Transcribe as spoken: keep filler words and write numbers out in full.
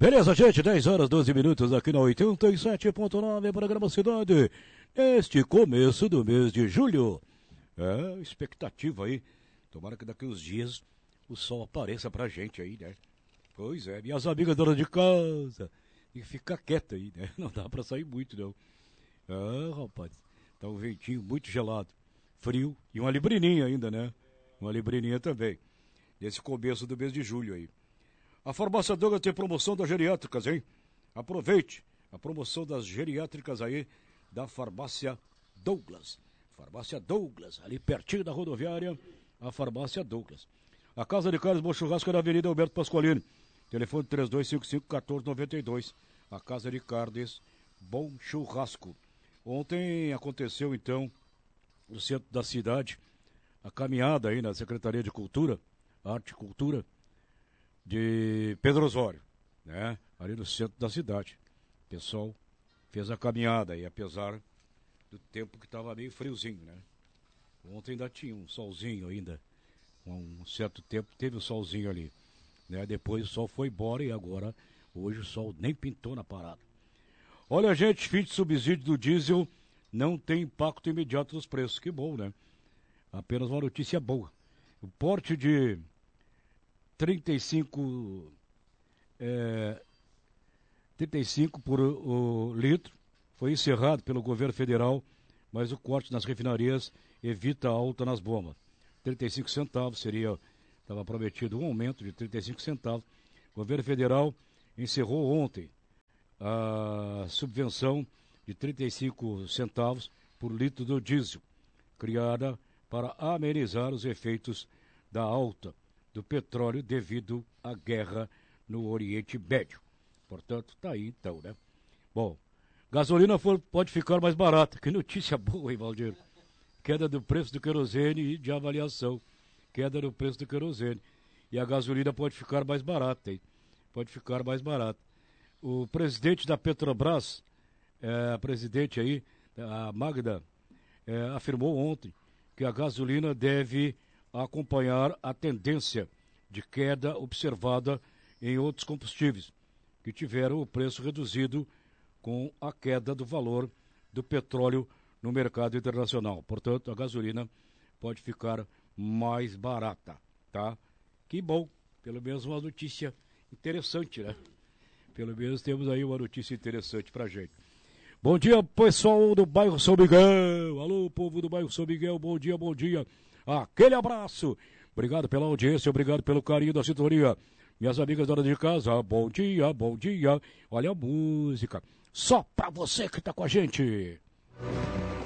Beleza, gente, dez horas, doze minutos aqui na oitenta e sete ponto nove, programa Cidade, neste começo do mês de julho. É, expectativa aí, tomara que daqui uns dias o sol apareça pra gente aí, né? Pois é, minhas amigas donas de casa, tem que ficar quieta aí, né? Não dá pra sair muito, não. Ah, rapaz, tá um ventinho muito gelado, frio e uma librininha ainda, né? Uma librininha também, nesse começo do mês de julho aí. A Farmácia Douglas tem promoção das geriátricas, hein? Aproveite a promoção das geriátricas aí da Farmácia Douglas. Farmácia Douglas, ali pertinho da rodoviária, a Farmácia Douglas. A Casa de Carnes Bom Churrasco é na Avenida Alberto Pasqualini. Telefone três dois cinco cinco, um quatro nove dois. A Casa de Carnes Bom Churrasco. Ontem aconteceu, então, no centro da cidade, a caminhada aí na Secretaria de Cultura, Arte e Cultura, de Pedro Osório, né? Ali no centro da cidade. O pessoal fez a caminhada aí, apesar do tempo que estava meio friozinho, né? Ontem ainda tinha um solzinho ainda. Um certo tempo teve o solzinho ali, né? Depois o sol foi embora e agora, hoje o sol nem pintou na parada. Olha, gente, fim de subsídio do diesel não tem impacto imediato nos preços. Que bom, né? Apenas uma notícia boa. O porte de trinta e cinco, é, trinta e cinco por o litro foi encerrado pelo governo federal, mas o corte nas refinarias evita a alta nas bombas. trinta e cinco centavos seria, estava prometido um aumento de trinta e cinco centavos. O governo federal encerrou ontem a subvenção de trinta e cinco centavos por litro do diesel, criada para amenizar os efeitos da alta do petróleo devido à guerra no Oriente Médio. Portanto, tá aí então, né? Bom, gasolina for, pode ficar mais barata. Que notícia boa, hein, Valdir? Queda do preço do querosene e de avaliação. Queda do preço do querosene. E a gasolina pode ficar mais barata, hein? Pode ficar mais barata. O presidente da Petrobras, é, a presidente aí, a Magda, é, afirmou ontem que a gasolina deve acompanhar a tendência de queda observada em outros combustíveis, que tiveram o preço reduzido com a queda do valor do petróleo no mercado internacional. Portanto, a gasolina pode ficar mais barata, tá? Que bom, pelo menos uma notícia interessante, né? Pelo menos temos aí uma notícia interessante pra gente. Bom dia, pessoal do bairro São Miguel. Alô, povo do bairro São Miguel, bom dia, bom dia. Aquele abraço. Obrigado pela audiência, obrigado pelo carinho da sintonia. Minhas amigas donas de casa, bom dia, bom dia. Olha a música. Só pra você que tá com a gente.